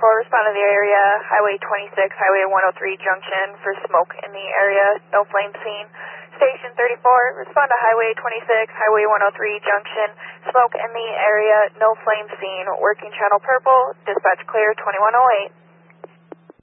respond to the area, Highway 26, Highway 103 junction for smoke in the area, no flame seen. Station 34, respond to Highway 26, Highway 103 junction, smoke in the area, no flame seen. Working channel purple, dispatch clear 2108.